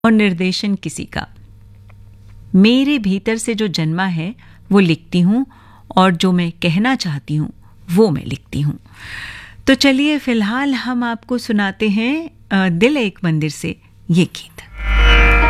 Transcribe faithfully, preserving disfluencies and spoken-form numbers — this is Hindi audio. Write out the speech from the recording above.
और निर्देशन किसी का। मेरे भीतर से जो जन्मा है वो लिखती हूँ, और जो मैं कहना चाहती हूँ वो मैं लिखती हूँ। तो चलिए फिलहाल हम आपको सुनाते हैं दिल एक मंदिर से ये गीत।